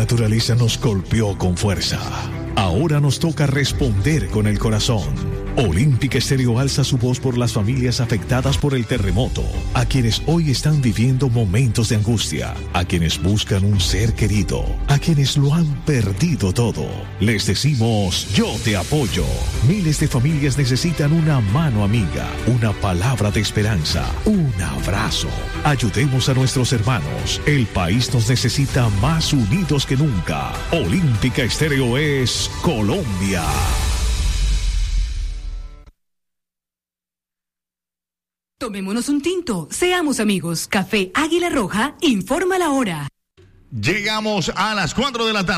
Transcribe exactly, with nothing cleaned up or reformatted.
naturaleza nos golpeó con fuerza. Ahora nos toca responder con el corazón. Olímpica Estéreo alza su voz por las familias afectadas por el terremoto, a quienes hoy están viviendo momentos de angustia, a quienes buscan un ser querido, a quienes lo han perdido todo. Les decimos, yo te apoyo. Miles de familias necesitan una mano amiga, una palabra de esperanza, un abrazo. Ayudemos a nuestros hermanos. El país nos necesita más unidos que nunca. Olímpica Estéreo es Colombia. Tomémonos un tinto, seamos amigos. Café Águila Roja informa la hora. Llegamos a las cuatro de la tarde.